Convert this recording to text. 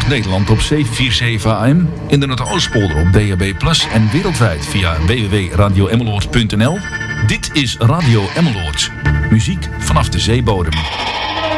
Nederland op 747 AM, in de Noordoostpolder op DAB+ en wereldwijd via www.radioemmeloord.nl. Dit is Radio Emmeloord. Muziek vanaf de zeebodem.